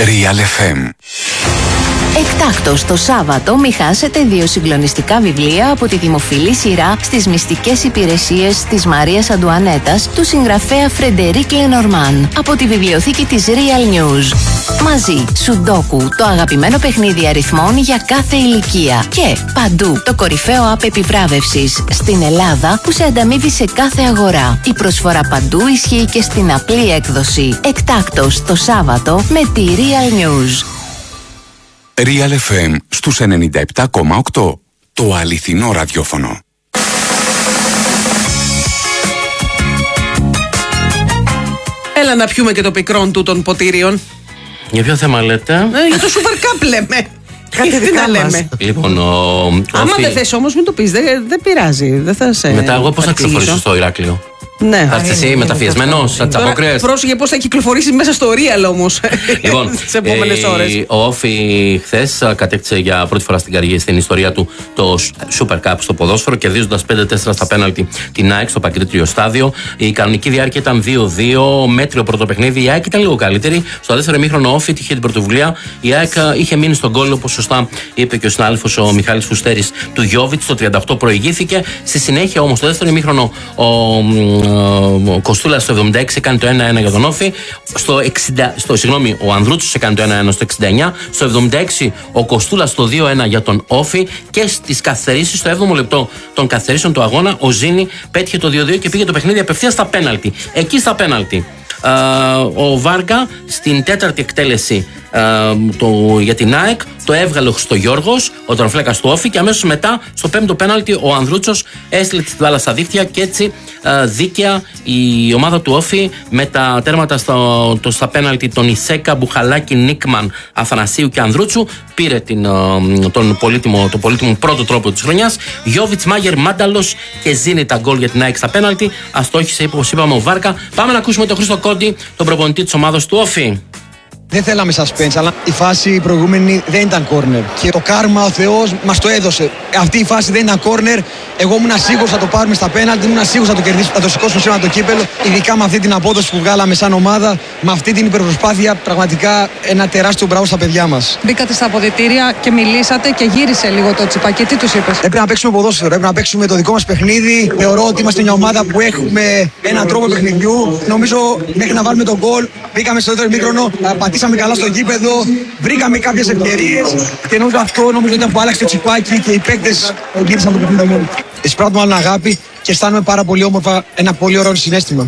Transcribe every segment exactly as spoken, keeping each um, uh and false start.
Real εφ εμ. Εκτάκτος το Σάββατο μη χάσετε δύο συγκλονιστικά βιβλία από τη δημοφιλή σειρά στις μυστικές υπηρεσίες της Μαρίας Αντουανέτας του συγγραφέα Φρεντερίκ Λενορμάν από τη βιβλιοθήκη της Real News. Μαζί, Σουντόκου, το αγαπημένο παιχνίδι αριθμών για κάθε ηλικία. Και παντού, το κορυφαίο app επιβράβευσης στην Ελλάδα που σε ανταμείβει σε κάθε αγορά. Η προσφορά παντού ισχύει και στην απλή έκδοση. Εκτάκτος το Σάββατο με τη Real News. Real εφ εμ στους ενενήντα επτά κόμμα οκτώ. Το αληθινό ραδιόφωνο. Έλα να πιούμε και το πικρόν του των ποτήριων. Για ποιο θέμα λέτε? Ε, για το Super Cup λέμε. Κάτι δικά λέμε. Λοιπόν, ο, άμα δεν θες όμως μην το πεις, δεν, δεν πειράζει. Δεν θα σε μετά εγώ πώς θα ξεφορήσω στο Ηράκλειο? Ναι. Θα έρθεις εσύ μεταφιεσμένος, θα τσαπόκριες. Πρόσεχε πώς θα κυκλοφορήσεις μέσα στο Real όμως. Λοιπόν, τις επόμενες ώρες. Ο Όφι χθες κατέκτησε για πρώτη φορά στην καριέρα, στην ιστορία του, το Super Cup στο ποδόσφαιρο, κερδίζοντας πέντε τέσσερα στα πέναλτι την ΑΕΚ στο Παγκρίτριο Στάδιο. Η κανονική διάρκεια ήταν δύο δύο, μέτριο πρώτο παιχνίδι. Η ΑΕΚ ήταν λίγο καλύτερη. Στο δεύτερο ημίχρονο ο Όφι είχε την πρωτοβουλία. Η ΑΕΚ είχε μείνει στον γκολ, όπως σωστά είπε και ο συνάδελφος ο Μιχάλης Φουστέρης, του Γιόβιτς. Στο τριάντα οκτώ προηγήθηκε. Στη συνέχεια όμως, στο δεύτερο ημίχρονο, ο ο Κοστούλας στο εβδομήντα έξι έκανε το ένα ένα για τον Όφι. Στο εξήντα, στο, συγγνώμη, ο Ανδρούτσος έκανε το ένα ένα στο εξήντα εννιά. Στο εβδομήντα έξι ο Κοστούλας το δύο ένα για τον Όφι. Και στις καθυστερήσεις, στο έβδομο λεπτό των καθυστερήσεων του αγώνα, ο Ζήνη πέτυχε το δύο δύο και πήγε το παιχνίδι απευθείας στα πέναλτι. Εκεί στα πέναλτι. Uh, ο Βάργα στην τέταρτη εκτέλεση uh, το, για την ΑΕΚ το έβγαλε ο Χριστογιώργος, ο τροφλέκας του Όφι, και αμέσως μετά στο πέμπτο πέναλτι ο Ανδρούτσος έστειλε την μπάλα στα δίχτυα και έτσι uh, δίκαια η ομάδα του Όφι με τα τέρματα στο, το, στα πέναλτι των Ισέκα, Μπουχαλάκη, Νίκμαν, Αθανασίου και Ανδρούτσου πήρε την, uh, τον πολύτιμο, το πολύτιμο πρώτο τρόπο της χρονιάς. Γιόβιτς, Μάγερ, Μάνταλος και Ζήνη τα γκολ για την ΑΕΚ στα πέναλτι. Αστόχησε, όπως είπαμε, ο Βάρκα. Πάμε να ακούσουμε τον Χρήστο Κόντι, τον προπονητή της ομάδας του Όφι. Δεν θέλαμε suspense, αλλά η φάση προηγούμενη δεν ήταν corner. Και το κάρμα ο Θεός μας το έδωσε. Αυτή η φάση δεν ήταν corner. Εγώ ήμουν σίγουρος θα το πάρουμε στα πέναλτι, ήμουν σίγουρος θα το κερδίσουμε, θα το σηκώσουμε σήμερα το κύπελο. Ειδικά με αυτή την απόδοση που βγάλαμε σαν ομάδα, με αυτή την υπερπροσπάθεια, πραγματικά ένα τεράστιο μπράβο στα παιδιά μας. Μπήκατε στα αποδυτήρια και μιλήσατε και γύρισε λίγο το τσιπάκι. Τι τους είπες? Έπρεπε να παίξουμε ποδόσφαιρο, έπρεπε να παίξουμε το δικό μας παιχνίδι. Θεωρώ ότι είμαστε μια ομάδα που έχουμε έναν τρόπο παιχνιδιού. Νομίζω μέχρι να βάλουμε τον γκολ, μπήκαμε στο δεύτερο ημίχρονο, πατήσαμε καλά στο γήπεδο, βρήκαμε κάποιες ευκαιρίες και νομίζω αυτό νομίζω ήταν που άλλαξε το τσιπάκι και οι παίκτες γύρισαν το παιχνίδι μόνο. Εισπράττουμε άλλον αγάπη και αισθάνομαι πάρα πολύ όμορφα, ένα πολύ ωραίο συναίσθημα.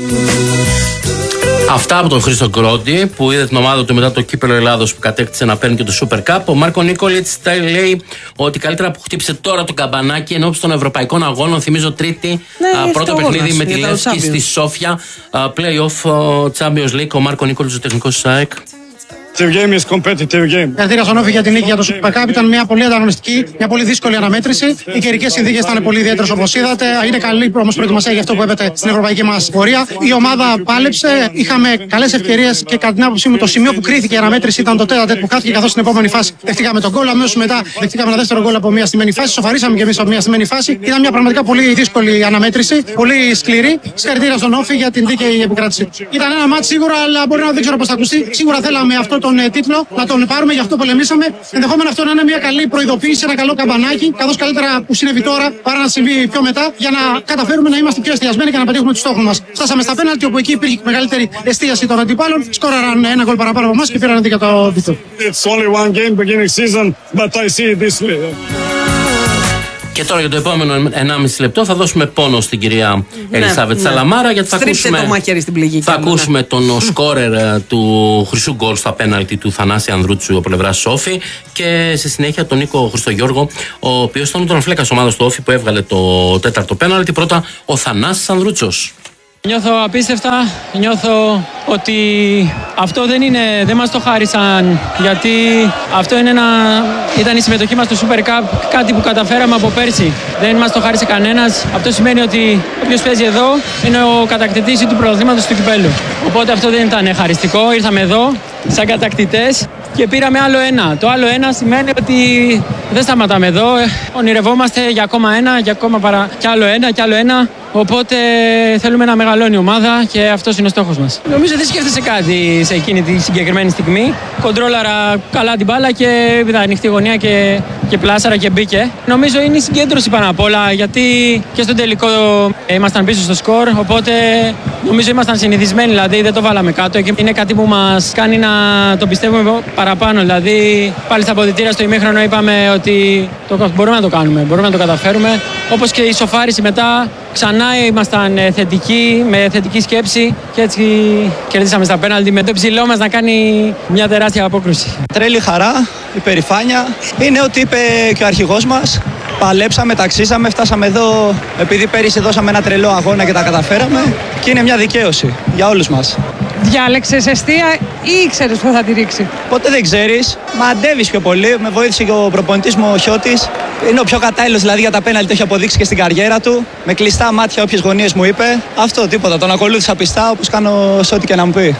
Αυτά από τον Χρήστο Κρόντι που είδε την ομάδα του μετά το κύπελο Ελλάδος που κατέκτησε να παίρνει και το Super Cup. Ο Μάρκο Νίκολιτς λέει ότι καλύτερα που χτύπησε τώρα το καμπανάκι εν ώψη των ευρωπαϊκών αγώνων. Θυμίζω τρίτη, ναι, α, πρώτο παιχνίδι με τη Λεύσκη στη Σόφια. Play-off Champions League. Ο Μάρκο Νίκολιτς, ο τεχνικός της ΑΕΚ. Συγχαρητήρια στον Όφι για την νίκη για το Super Cup. Ήταν μια πολύ ανταγωνιστική, μια πολύ δύσκολη αναμέτρηση. Οι καιρικές συνθήκες ήταν πολύ ιδιαίτερες όπως είδατε. Είναι καλή όμως προετοιμασία για αυτό που έπεται στην ευρωπαϊκή μας πορεία. Η ομάδα πάλεψε, είχαμε καλές ευκαιρίες και κατά την άποψή μου το σημείο που κρίθηκε η αναμέτρηση ήταν το τέταρτο που χάθηκε, καθώς στην επόμενη φάση δεχτήκαμε τον γκολ. Αμέσως μετά δεχτήκαμε ένα δεύτερο γκολ από μια στημένη φάση. Σοφαρίσαμε και εμείς από μια στημένη φάση. Ήταν μια πραγματικά πολύ δύσκολη αναμέτρηση, πολύ σκληρή. Συγχαρητήρια στον Όφι για την δίκαιη επικράτηση. Ήταν ένα μάτς σίγουρα, αλλά μπορεί να δεν ξέρω πώς θα ακουστεί. Σίγουρα θέλαμε αυτό τον τίτλο να τον πάρουμε, γι' αυτό πολεμήσαμε. Ενδεχόμενα αυτό να είναι μια καλή προειδοποίηση, ένα καλό καμπανάκι, καθώς καλύτερα που συνέβη τώρα παρά να συμβεί πιο μετά, για να καταφέρουμε να είμαστε πιο εστιασμένοι και να πετύχουμε τους στόχους μας. Φτάσαμε στα πέναλτι, όπου εκεί υπήρχε μεγαλύτερη εστίαση των αντιπάλων. Σκόραραν ένα γκολ παραπάνω από εμάς και πήραν δίκαια το τίτλο. Και τώρα για το επόμενο ενάμιση λεπτό θα δώσουμε πόνο στην κυρία ναι, Ελισάβετ ναι. Σαλαμάρα, γιατί θα Στρίψε ακούσουμε, το μαχαίρι στην πληγή, θα κάνουμε, ακούσουμε ναι. τον σκόρερ του χρυσού γκολ στα πέναλτι του Θανάση Ανδρούτσου από πλευρά Όφι και στη συνέχεια τον Νίκο Χριστογιώργο, ο οποίος ήταν τον φλέκας ομάδας του Όφι που έβγαλε το τέταρτο πέναλτι. Πρώτα ο Θανάσης Ανδρούτσος. Νιώθω απίστευτα, νιώθω ότι αυτό δεν, είναι, δεν μας το χάρισαν, γιατί αυτό είναι ένα, ήταν η συμμετοχή μας στο Super Cup, κάτι που καταφέραμε από πέρσι. Δεν μας το χάρισε κανένας. Αυτό σημαίνει ότι όποιος παίζει εδώ είναι ο κατακτητής του πρωταθλήματος του κυπέλου. Οπότε αυτό δεν ήταν χαριστικό, ήρθαμε εδώ σαν κατακτητές και πήραμε άλλο ένα. Το άλλο ένα σημαίνει ότι δεν σταματάμε εδώ, ονειρευόμαστε για ακόμα ένα, για ακόμα παρα... κι άλλο ένα, κι άλλο ένα. Οπότε θέλουμε να μεγαλώνει η ομάδα και αυτός είναι ο στόχος μας. Νομίζω δεν σκέφτεσαι κάτι σε εκείνη τη συγκεκριμένη στιγμή. Κοντρόλαρα καλά την μπάλα και είδα ανοιχτή γωνία και, και πλάσαρα και μπήκε. Νομίζω είναι η συγκέντρωση πάνω απ' όλα, γιατί και στο τελικό ήμασταν πίσω στο σκορ. Οπότε νομίζω ήμασταν συνηθισμένοι, δηλαδή δεν το βάλαμε κάτω. Και είναι κάτι που μας κάνει να το πιστεύουμε παραπάνω. Δηλαδή πάλι στα αποδυτήρια στο ημίχρονο είπαμε ότι το, μπορούμε να το κάνουμε, μπορούμε να το καταφέρουμε. Όπως και η σοφάριση μετά, ξανά ήμασταν θετικοί, με θετική σκέψη και έτσι κερδίσαμε στα πέναλτι με το ψηλό μας να κάνει μια τεράστια απόκρουση. Τρέλη χαρά, υπερηφάνεια. Είναι ό,τι είπε και ο αρχηγός μας. Παλέψαμε, ταξίσαμε, φτάσαμε εδώ επειδή πέρυσι δώσαμε ένα τρελό αγώνα και τα καταφέραμε και είναι μια δικαίωση για όλους μας. Διάλεξες εστία ή ήξερες που θα τη ρίξει? Ποτέ δεν ξέρεις. Μαντεύεις πιο πολύ. Με βοήθησε και ο προπονητής μου ο Χιώτης. Είναι ο πιο κατάλληλος δηλαδή για τα πέναλτι, το έχει αποδείξει και στην καριέρα του. Με κλειστά μάτια, όποιες γωνίες μου είπε. Αυτό τίποτα. Τον ακολούθησα πιστά όπως κάνω σε ό,τι και να μου πει.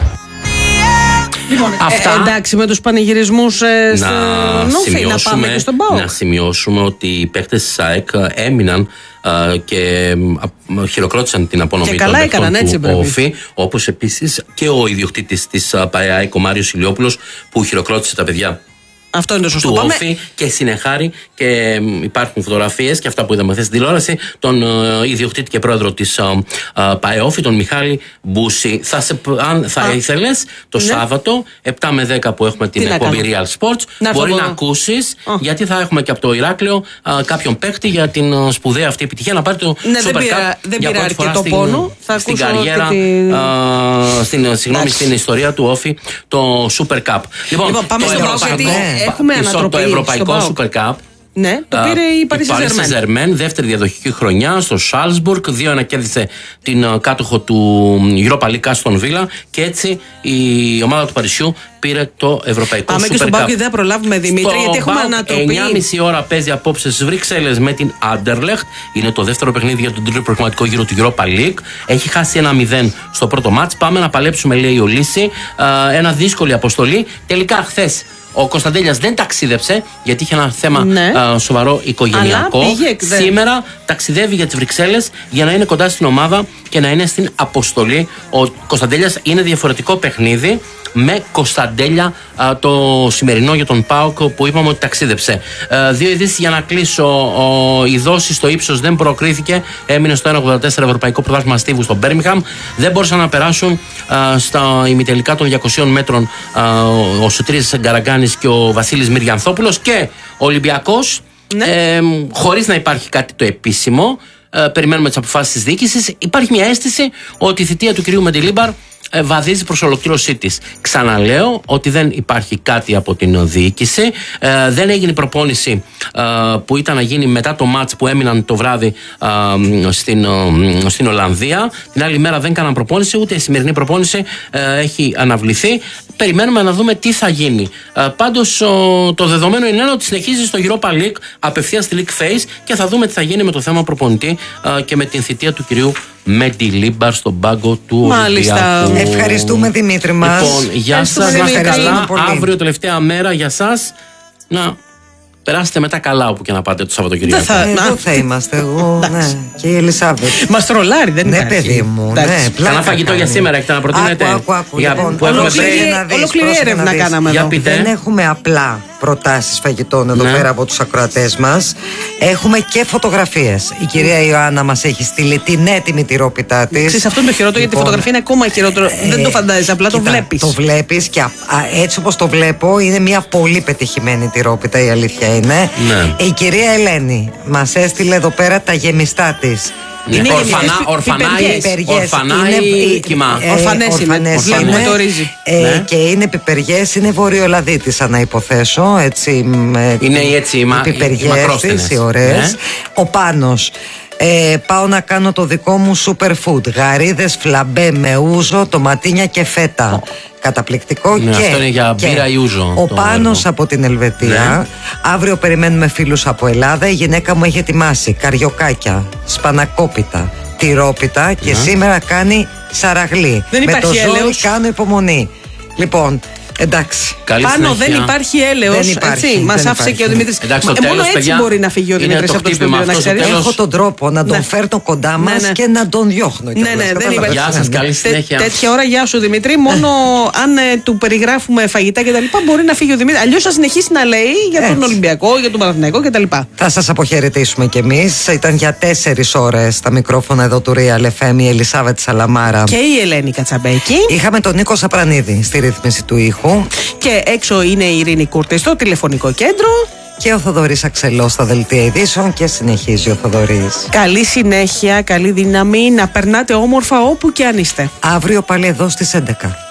Λοιπόν, Αυτά... ε, εντάξει, με τους πανηγυρισμούς ε, στο Νόφι, να πάμε και στον ΠΑΟΚ. Να σημειώσουμε ότι οι παίκτες της ΑΕΚ έμειναν Uh, και uh, χειροκρότησαν την απονομή των παίκτων του Όφη, όπως επίσης και ο ιδιοκτήτης της uh, ΠΑΕΑΕΚ, ο Μάριος Ηλιόπουλος, που χειροκρότησε τα παιδιά. Αυτό είναι το σωστό. Του Πάμε. Όφη και συνεχάρη και υπάρχουν φωτογραφίες και αυτά που είδαμε χθες στην τηλεόραση, τον uh, ιδιοκτήτη και πρόεδρο της uh, uh, ΠΑΕΟΦΗ, τον Μιχάλη Μπούση. Θα, σε, αν θα Α, ήθελες το ναι. Σάββατο επτά με δέκα που έχουμε την, την εκπομπή Real Sports, να μπορεί να ακούσεις, oh. γιατί θα έχουμε και από το Ηράκλειο uh, κάποιον παίκτη για την uh, σπουδαία αυτή επιτυχία να πάρει το ναι, Super δεν Cup δεν για πρώτη φορά στην, πόνο. Θα στην καριέρα, τη... uh, στην, συγγνώμη, στην ιστορία του Όφη, το Super Cup. Λοιπόν, λοιπόν πάμε στο ΠΑΟΚ, γιατί έχουμε ανατροπή. Το Ευρωπαϊκό Super Cup. Ναι, το πήρε η Paris Saint-Germain, δεύτερη διαδοχική χρονιά στο Salzburg. δύο ένα κέρδισε την uh, κάτοχο του Europa League Aston Villa και έτσι η ομάδα του Παρισιού πήρε το Ευρωπαϊκό Super Cup. Πάμε και στον ΠΑΟΚ, δεν προλάβουμε Δημήτρη, γιατί έχουμε ανατροπή. εννιά και μισή ώρα παίζει απόψε στις Βρυξέλλες με την Anderlecht. Είναι το δεύτερο παιχνίδι για τον τρίτο προγραμματικό γύρο του Europa League. Έχει χάσει ένα μηδέν στο πρώτο μάτς. Πάμε να παλέψουμε, λέει ο Λύση. Uh, ένα δύσκολη αποστολή. Τελικά χθες ο Κωνσταντέλιας δεν ταξίδεψε γιατί είχε ένα θέμα ναι. α, σοβαρό οικογενειακό. Πήγε, Σήμερα ταξιδεύει για τις Βρυξέλλες για να είναι κοντά στην ομάδα και να είναι στην αποστολή. Ο Κωνσταντέλιας είναι διαφορετικό παιχνίδι με Κωνσταντέλια α, το σημερινό για τον ΠΑΟΚ που είπαμε ότι ταξίδεψε. Α, δύο ειδήσεις για να κλείσω. Ο, η δόση στο ύψος δεν προκρίθηκε. Έμεινε στο ένα ογδόντα τέσσερα Ευρωπαϊκό Πρωτάθλημα Στίβου στο Μπέρμιγχαμ. Δεν μπορούσαν να περάσουν α, στα ημιτελικά των διακοσίων μέτρων α, ο Σωτήρης Γκαραγκάνης και ο Βασίλης Μυριανθόπουλος και ο Ολυμπιακός. Ναι. Ε, χωρίς να υπάρχει κάτι το επίσημο. Ε, περιμένουμε τις αποφάσεις της διοίκησης. Υπάρχει μια αίσθηση ότι η θητεία του κυρίου Μεντιλίμπαρ ε, βαδίζει προς ολοκλήρωσή της. Ξαναλέω ότι δεν υπάρχει κάτι από την διοίκηση. Ε, δεν έγινε προπόνηση ε, που ήταν να γίνει μετά το μάτς που έμειναν το βράδυ ε, στην, ε, στην Ολλανδία. Την άλλη μέρα δεν κάναν προπόνηση, ούτε η σημερινή προπόνηση ε, έχει αναβληθεί. Περιμένουμε να δούμε τι θα γίνει. Ε, πάντως ο, το δεδομένο είναι ότι συνεχίζει στο Europa League απευθείας στη League Phase και θα δούμε τι θα γίνει με το θέμα προπονητή ε, και με την θητεία του κυρίου Μεντιλίμπαρ στον πάγκο του Ολυμπιακού. Ευχαριστούμε Δημήτρη μας. Λοιπόν, γεια σας, να είστε καλά. Αύριο τελευταία μέρα για σας. Να περάσετε μετά καλά όπου και να πάτε το Σαββατοκύριακο. Θα, εδώ θα είμαστε εγώ ναι. και η Ελισάβετ. Μας τρολάρει, δεν ναι, υπάρχει. Ναι παιδί μου, ναι, κανένα φαγητό για σήμερα έχετε να προτείνετε? Άκου, άκου, για, λοιπόν, που έχουμε ολόκληρη έρευνα κάναμε για εδώ. πείτε. Δεν έχουμε απλά προτάσεις φαγητών εδώ ναι. πέρα από τους ακροατές μας. Έχουμε και φωτογραφίες. Η κυρία Ιωάννα μας έχει στείλει την έτοιμη τυρόπιτά της. Ξέρεις, αυτό είναι το χειρότερο, γιατί η φωτογραφία είναι ακόμα χειρότερο. Ε, δεν το φαντάζεσαι, απλά κοίτα, το βλέπεις. Το βλέπεις και α, α, έτσι όπως το βλέπω είναι μια πολύ πετυχημένη τυρόπιτα, η αλήθεια είναι. Ναι. Η κυρία Ελένη μας έστειλε εδώ πέρα τα γεμιστά της. Είναι ορφανά, ορφανάι, ορφανάι κοιμά. Ορφανές είναι, βλέπουμε το ρύζι. Και είναι πιπεριές, είναι βορειοελλαδίτισσα να υποθέσω. Έτσι, είναι έτσι οι μακρόστενες. Οι ωραίες. Ο Πάνος. Ε, πάω να κάνω το δικό μου superfood. Γαρίδες φλαμπέ με ούζο, τοματίνια και φέτα. Καταπληκτικό. Ναι, και, αυτό είναι για και μπύρα ή ούζο. Ο Πάνος από την Ελβετία. Ναι. Αύριο περιμένουμε φίλους από Ελλάδα. Η γυναίκα μου έχει ετοιμάσει καριοκάκια, σπανακόπιτα, τυρόπιτα και ναι. σήμερα κάνει σαραγλί. Δεν με το ζόρι κάνω υπομονή. Λοιπόν, Εντάξει. Καλή Πάνω συνέχεια. δεν υπάρχει έλεος. Μας άφησε και ο Δημήτρης. Εντάξει, Μα, τέλος, μόνο έτσι παιδιά, μπορεί να φύγει ο Δημήτρης από το στούντιο, να ξέρεις. Έχω τον τρόπο να τον ναι. φέρνω κοντά μας ναι, ναι. και να τον διώχνω. Ναι, ναι, δεν υπάρχει. Γεια σας, καλή συνέχεια. Τέ, τέτοια ώρα, γεια σου Δημήτρη. Μόνο αν ε, του περιγράφουμε φαγητά κτλ. Μπορεί να φύγει ο Δημήτρης. Αλλιώς θα συνεχίσει να λέει για τον Ολυμπιακό, για τον Παναθηναϊκό κτλ. Θα σας αποχαιρετήσουμε κι εμείς. Ήταν για τέσσερις ώρες στα μικρόφωνα εδώ του Real εφ εμ η Ελισάβετ Σαλαμάρα και η Ελένη Κατσαμπέκη. Είχαμε τον Νίκο Σαπρανίδη στη ρύθμιση του ήχου. Και έξω είναι η Ειρήνη Κούρτη στο τηλεφωνικό κέντρο. Και ο Θοδωρής Αξελός στα δελτία ειδήσεων και συνεχίζει ο Θοδωρής. Καλή συνέχεια, καλή δύναμη, να περνάτε όμορφα όπου και αν είστε. Αύριο πάλι εδώ στις έντεκα.